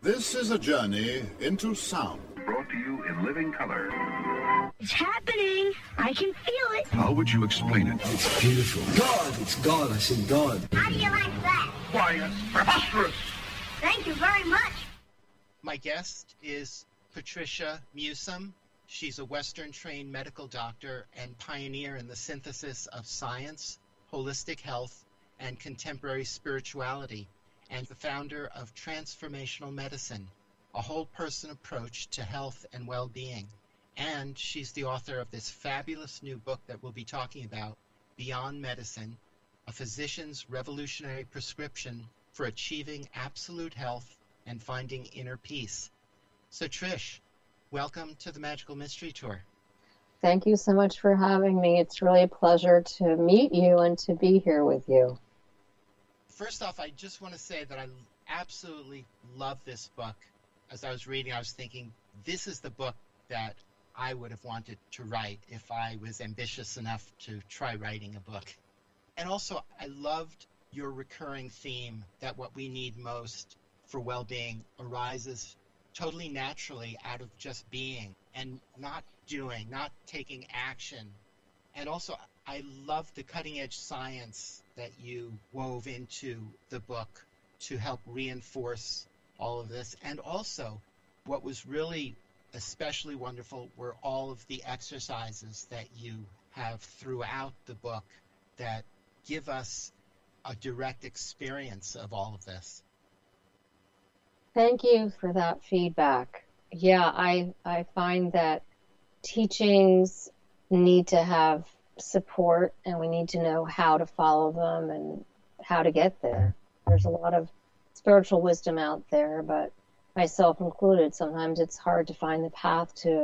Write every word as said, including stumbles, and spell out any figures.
This is a journey into sound. Brought to you in living color. It's happening. I can feel it. How would you explain it? It's beautiful. God, it's God. I said God. How do you like that? Why, it's preposterous. Thank you very much. My guest is Patricia Musim. She's a Western-trained medical doctor and pioneer in the synthesis of science, holistic health, and contemporary spirituality, and the founder of Transformational Medicine, a whole-person approach to health and well-being. And she's the author of this fabulous new book that we'll be talking about, Beyond Medicine, a physician's revolutionary prescription for achieving absolute health and finding inner peace. So Trish, welcome to the Magical Mystery Tour. Thank you so much for having me. It's really a pleasure to meet you and to be here with you. First off, I just want to say that I absolutely love this book. As I was reading, I was thinking, this is the book that I would have wanted to write if I was ambitious enough to try writing a book. And also, I loved your recurring theme that what we need most for well-being arises totally naturally out of just being and not doing, not taking action. And also, I love the cutting-edge science that you wove into the book to help reinforce all of this. And also, what was really especially wonderful were all of the exercises that you have throughout the book that give us a direct experience of all of this. Thank you for that feedback. Yeah, I I find that teachings need to have support, and we need to know how to follow them and how to get there. There's a lot of spiritual wisdom out there, but myself included, sometimes it's hard to find the path to